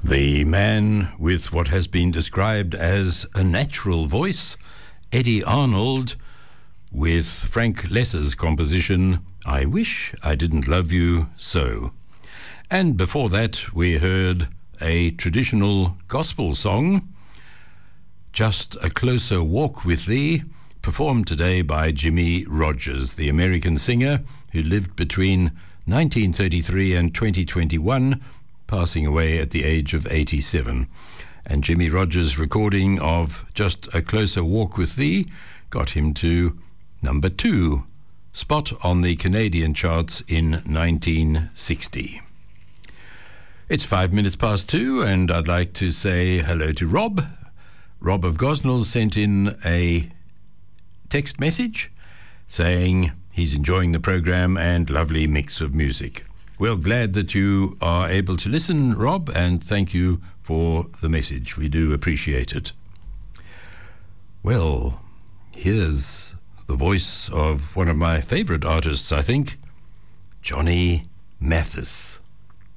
The man with what has been described as a natural voice, Eddie Arnold, with Frank Lesser's composition, I Wish I Didn't Love You So. And before that, we heard a traditional gospel song, Just a Closer Walk with Thee, performed today by Jimmie Rodgers, the American singer who lived between 1933 and 2021, passing away at the age of 87. And Jimmie Rodgers' recording of Just a Closer Walk with Thee got him to number 2 spot on the Canadian charts in 1960. It's 5 minutes past 2, and I'd like to say hello to Rob. Rob of Gosnells sent in a text message saying he's enjoying the program and lovely mix of music. Well, glad that you are able to listen, Rob, and thank you for the message. We do appreciate it. Well, here's the voice of one of my favorite artists, I think, Johnny Mathis.